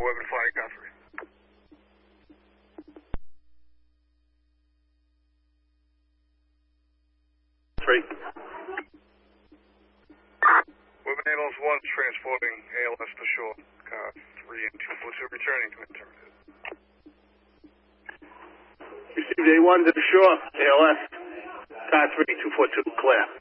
Weapon flying car 3. 3. Weapon handles 1 transporting ALS to shore. Car 3 and 242 returning to intermittent. Received A1 to the shore. ALS. Car 3, 242, clear.